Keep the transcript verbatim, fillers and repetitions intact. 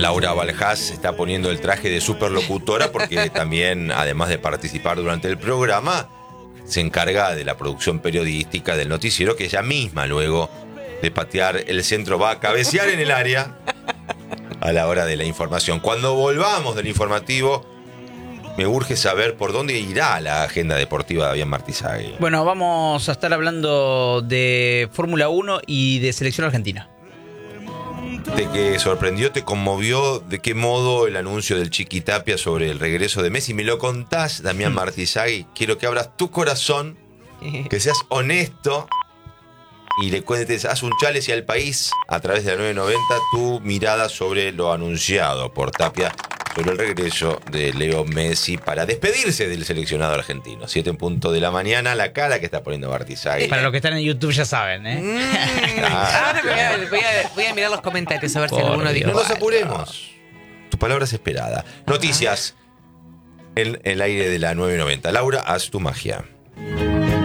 Laura Balhás se está poniendo el traje de superlocutora porque también, además de participar durante el programa, se encarga de la producción periodística del noticiero, que ella misma luego de patear el centro va a cabecear en el área a la hora de la información. Cuando volvamos del informativo, me urge saber por dónde irá la agenda deportiva de Damián Martizagui. Bueno, vamos a estar hablando de Fórmula uno y de selección argentina. ¿Te sorprendió, te conmovió de qué modo el anuncio del Chiqui Tapia sobre el regreso de Messi? ¿Me lo contás, Damián Martizagui? Quiero que abras tu corazón, que seas honesto y le cuentes, haz un chale hacia el país a través de la nueve noventa tu mirada sobre lo anunciado por Tapia sobre el regreso de Leo Messi para despedirse del seleccionado argentino. Siete en punto de la mañana, la cara que está poniendo Martizagui. Para los que están en YouTube ya saben, ¿eh? Mm, ahora voy a, voy, a, voy a mirar los comentarios a ver por si alguno dijo. No nos apuremos. Tu palabra es esperada. Noticias en el aire de la nueve noventa. Laura, haz tu magia.